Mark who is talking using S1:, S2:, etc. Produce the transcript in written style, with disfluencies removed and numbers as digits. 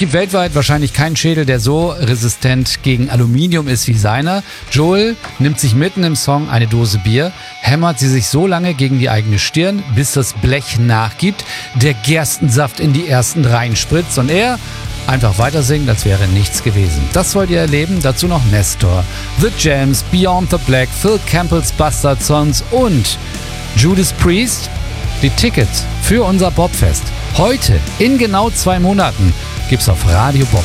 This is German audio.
S1: gibt weltweit wahrscheinlich keinen Schädel, der so resistent gegen Aluminium ist wie seiner. Joel nimmt sich mitten im Song eine Dose Bier, hämmert sie sich so lange gegen die eigene Stirn, bis das Blech nachgibt, der Gerstensaft in die ersten Reihen spritzt und er einfach weiter singen, als wäre nichts gewesen. Das wollt ihr erleben, dazu noch Nestor, The Jams, Beyond the Black, Phil Campbell's Bastard Sons und Judas Priest. Die Tickets für unser Bobfest heute in genau 2 Monaten gibt's auf Radio Bob.